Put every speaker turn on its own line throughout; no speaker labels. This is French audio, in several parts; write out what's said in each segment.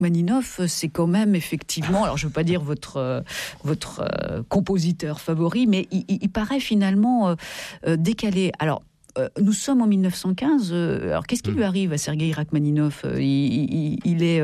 Rachmaninoff, c'est quand même effectivement, alors je ne veux pas dire votre compositeur favori, mais il paraît finalement décalé. Alors, nous sommes en 1915. Alors, qu'est-ce qui lui arrive à Sergueï Rachmaninoff ? Il est,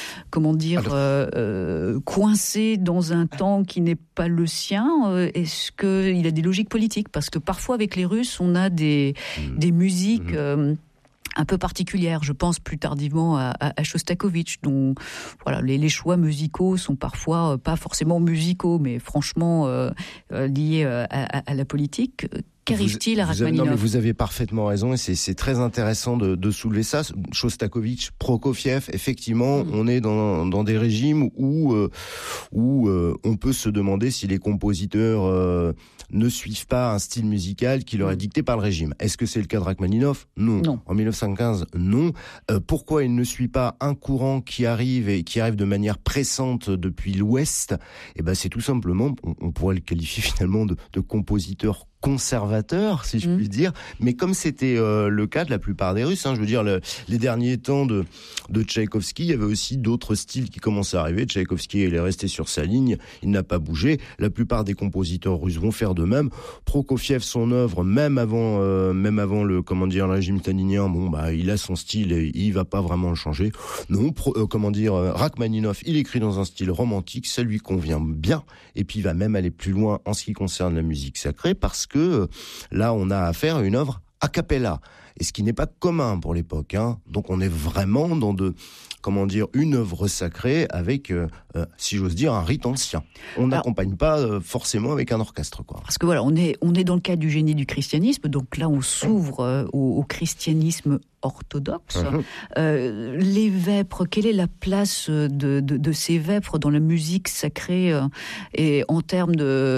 coincé dans un temps qui n'est pas le sien. Est-ce qu'il a des logiques politiques ? Parce que parfois, avec les Russes, on a des musiques un peu particulières. Je pense plus tardivement à Shostakovich, dont voilà, les choix musicaux sont parfois pas forcément musicaux, mais franchement liés à la politique. Qu'arrive-t-il à Rachmaninoff ?
Non, mais vous avez parfaitement raison, et c'est très intéressant de soulever ça. Shostakovich, Prokofiev, effectivement, on est dans des régimes où on peut se demander si les compositeurs ne suivent pas un style musical qui leur est dicté par le régime. Est-ce que c'est le cas de Rachmaninoff ? Non. En 1915, non. Pourquoi il ne suit pas un courant qui arrive de manière pressante depuis l'Ouest ? Eh ben, c'est tout simplement, on pourrait le qualifier finalement de compositeur conservateur, si je puis dire, mais comme c'était le cas de la plupart des Russes, je veux dire, les derniers temps de Tchaïkovski, il y avait aussi d'autres styles qui commençaient à arriver. Tchaïkovski, il est resté sur sa ligne, il n'a pas bougé. La plupart des compositeurs russes vont faire de même. Prokofiev, son œuvre, même avant le régime stalinien, il a son style et il va pas vraiment le changer. Non, Rachmaninoff, il écrit dans un style romantique, ça lui convient bien, et puis il va même aller plus loin en ce qui concerne la musique sacrée, parce que là, on a affaire à une œuvre a cappella, et ce qui n'est pas commun pour l'époque. Donc on est vraiment dans une œuvre sacrée avec, si j'ose dire, un rite ancien. On n'accompagne pas forcément avec un orchestre, quoi.
Parce que voilà, on est dans le cadre du génie du christianisme, donc là on s'ouvre au christianisme orthodoxe. Les vêpres, quelle est la place de ces vêpres dans la musique sacrée et en termes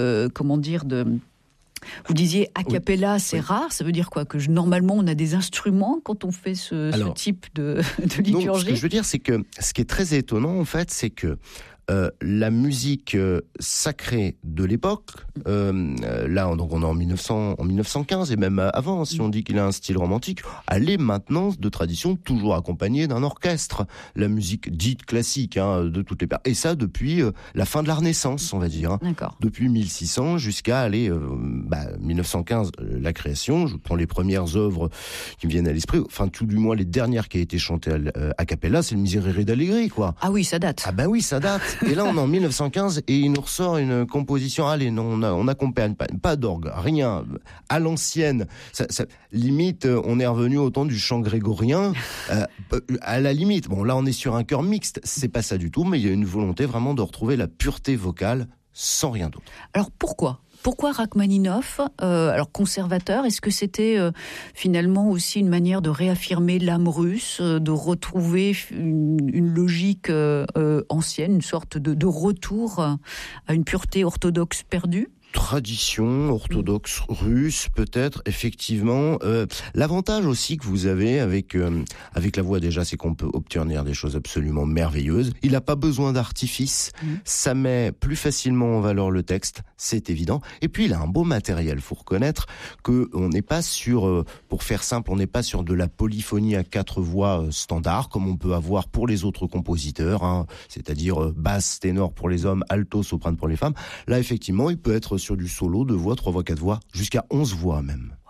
vous disiez a cappella, c'est rare, ça veut dire quoi ? Que normalement on a des instruments quand on fait ce type de liturgie ?
Non, ce que je veux dire, c'est que ce qui est très étonnant en fait, c'est que la musique sacrée de l'époque, là donc on est en 1915 et même avant, si on dit qu'il a un style romantique, elle est maintenant de tradition toujours accompagnée d'un orchestre. La musique dite classique de toutes les et ça depuis la fin de la Renaissance, on va dire.
D'accord.
Depuis 1600 jusqu'à 1915, la création. Je prends les premières œuvres qui me viennent à l'esprit, enfin tout du moins les dernières qui a été chantées a cappella, c'est le Miserere d'Allegri, quoi.
Ah oui, ça date.
Ah ben oui, ça date. Et là, on est en 1915 et il nous ressort une composition. Allez, non, on accompagne pas d'orgue, rien. À l'ancienne, ça, limite, on est revenu au temps du chant grégorien. À la limite, bon, là, on est sur un chœur mixte. C'est pas ça du tout, mais il y a une volonté vraiment de retrouver la pureté vocale sans rien d'autre.
Alors pourquoi Rachmaninoff, alors conservateur, est-ce que c'était finalement aussi une manière de réaffirmer l'âme russe, de retrouver une logique ancienne, une sorte de retour à une pureté orthodoxe perdue ?
Tradition orthodoxe russe, peut-être, effectivement. L'avantage aussi que vous avez avec la voix, déjà, c'est qu'on peut obtenir des choses absolument merveilleuses. Il n'a pas besoin d'artifice. Ça met plus facilement en valeur le texte, c'est évident. Et puis, il a un beau matériel. Faut reconnaître que on n'est pas sur, pour faire simple, on n'est pas sur de la polyphonie à 4 voix standard, comme on peut avoir pour les autres compositeurs, c'est-à-dire basse, ténor pour les hommes, alto, soprano pour les femmes. Là, effectivement, il peut être sur du solo, 2 voix, 3 voix, 4 voix, jusqu'à 11 voix même.